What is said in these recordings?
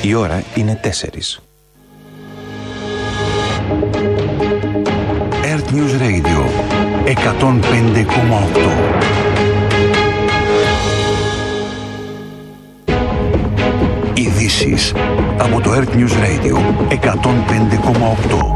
Η ώρα είναι 4. Earth News Radio 105,8. Ειδήσεις από το Earth News Radio 105,8.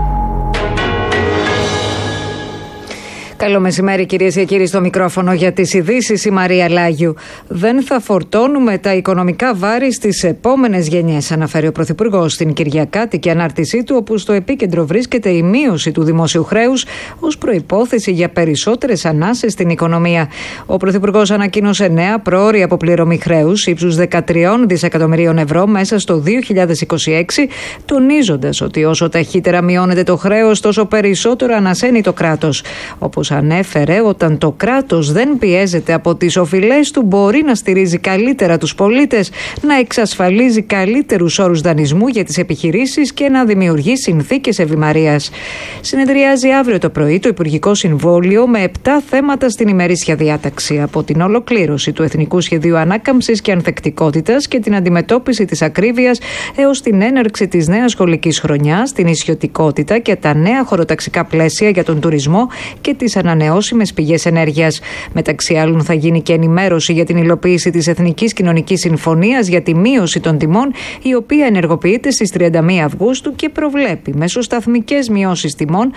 Καλό μεσημέρι, κυρίες και κύριοι, στο μικρόφωνο για τις ειδήσεις η Μαρία Λάγιου. Δεν θα φορτώνουμε τα οικονομικά βάρη στις επόμενες γενιές, αναφέρει ο Πρωθυπουργός στην Κυριακάτικη ανάρτησή του, όπου στο επίκεντρο βρίσκεται η μείωση του δημόσιου χρέους ως προϋπόθεση για περισσότερες ανάσες στην οικονομία. Ο Πρωθυπουργός ανακοίνωσε νέα πρόωρη αποπληρωμή χρέους ύψους 13 δισεκατομμυρίων ευρώ μέσα στο 2026, τονίζοντας ότι όσο ταχύτερα μειώνεται το χρέος, τόσο περισσότερο ανασένει το κράτος. Όπως ανέφερε, όταν το κράτος δεν πιέζεται από τις οφειλές του, μπορεί να στηρίζει καλύτερα τους πολίτες, να εξασφαλίζει καλύτερους όρους δανεισμού για τις επιχειρήσεις και να δημιουργεί συνθήκες ευημαρίας. Συνεδριάζει αύριο το πρωί το Υπουργικό Συμβούλιο με 7 θέματα στην ημερήσια διάταξη, από την ολοκλήρωση του Εθνικού Σχεδίου Ανάκαμψης και Ανθεκτικότητας και την αντιμετώπιση της ακρίβειας, έως την έναρξη της νέας σχολικής χρονιάς, την ισιωτικότητα και τα νέα χωροταξικά πλαίσια για τον τουρισμό και τις ανανεώσιμες πηγές ενέργειας. Μεταξύ άλλων, θα γίνει και ενημέρωση για την υλοποίηση της Εθνικής Κοινωνικής Συμφωνίας για τη μείωση των τιμών, η οποία ενεργοποιείται στις 31 Αυγούστου και προβλέπει μεσοσταθμικές μειώσεις τιμών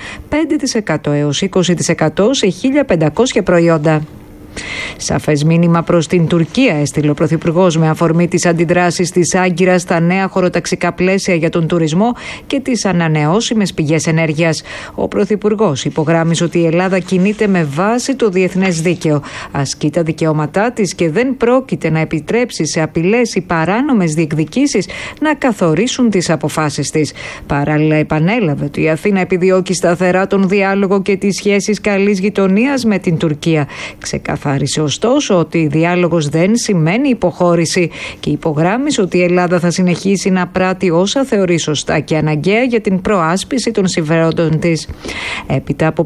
5% έως 20% σε 1.500 προϊόντα. Σαφές μήνυμα προς την Τουρκία έστειλε ο Πρωθυπουργός με αφορμή τις αντιδράσεις της Άγκυρας στα νέα χωροταξικά πλαίσια για τον τουρισμό και τις ανανεώσιμες πηγές ενέργειας. Ο Πρωθυπουργός υπογράμμισε ότι η Ελλάδα κινείται με βάση το διεθνές δίκαιο, ασκεί τα δικαιώματά της και δεν πρόκειται να επιτρέψει σε απειλές ή παράνομες διεκδικήσεις να καθορίσουν τις αποφάσεις της. Παράλληλα, επανέλαβε ότι η Αθήνα επιδιώκει σταθερά τον διάλογο και τις σχέσεις καλής γειτονίας με την Τουρκία. Ξεκαθάρισε ωστόσο ότι διάλογος δεν σημαίνει υποχώρηση και υπογράμμισε ότι η Ελλάδα θα συνεχίσει να πράττει όσα θεωρεί σωστά και αναγκαία για την προάσπιση των συμφερόντων της. Έπειτα από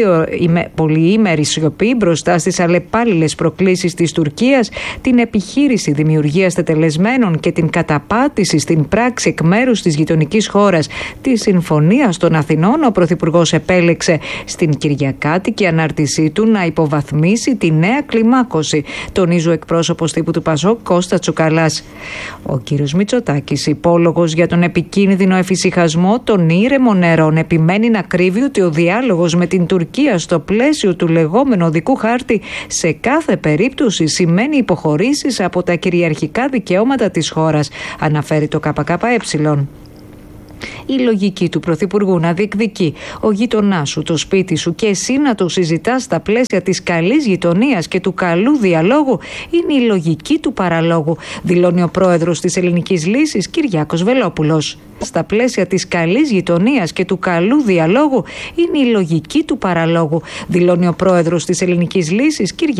πολυήμερη σιωπή μπροστά στις αλλεπάλληλες προκλήσεις της Τουρκίας, την επιχείρηση δημιουργίας τετελεσμένων και την καταπάτηση στην πράξη εκ μέρους της γειτονικής χώρας της Συμφωνίας των Αθηνών, ο Πρωθυπουργός επέλεξε στην Κυριακάτικη ανάρτησή του να υποβαθμίσει τη νέα κλιμάκωση, τονίζει ο εκπρόσωπος τύπου του ΠΑΣΟΚ Κώστα Τσουκαλάς. Ο κύριος Μητσοτάκης, υπόλογος για τον επικίνδυνο εφησυχασμό των ήρεμων νερών, επιμένει να κρύβει ότι ο διάλογος με την Τουρκία στο πλαίσιο του λεγόμενου οδικού χάρτη σε κάθε περίπτωση σημαίνει υποχωρήσεις από τα κυριαρχικά δικαιώματα της χώρας, αναφέρει το ΚΚΕ. Η λογική του Πρωθυπουργού να διεκδικεί ο γείτονάς σου, το σπίτι σου και εσύ να το συζητάς στα πλαίσια της καλής γειτονίας και του καλού διαλόγου είναι η λογική του παραλόγου, δηλώνει ο πρόεδρος της Ελληνικής Λύσης Κυριάκος Βελόπουλος. Στα πλαίσια της καλής γειτονίας και του καλού διαλόγου είναι η λογική του παραλόγου, δηλώνει ο πρόεδρος της Ελληνικής Λύσης Κυριάκος